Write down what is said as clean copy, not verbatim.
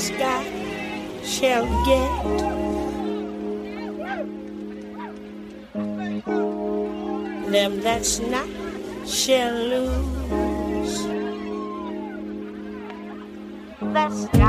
sky shall get. Them that's not shall lose. The sky